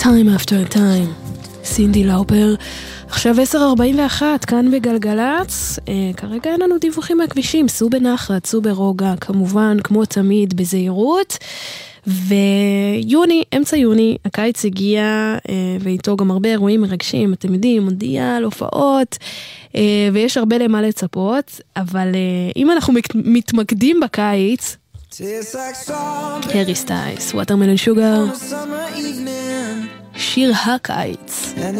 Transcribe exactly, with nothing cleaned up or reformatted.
Time after time, סינדי לאופר. עכשיו עשר ארבעים ואחת, כאן בגלגלץ. אה, כרגע אין לנו דיווחים מהכבישים, סעו בנחת, סעו ברוגע, כמובן, כמו תמיד, בזהירות. ויוני, אמצע יוני, הקיץ הגיע, אה, ואיתו גם הרבה אירועים מרגשים, אתם יודעים, מודיע, הופעות, אה, ויש הרבה למה לצפות, אבל אה, אם אנחנו מתמקדים בקיץ, הרי סטייס, ווטרמלון שוגר, שיר הקיץ.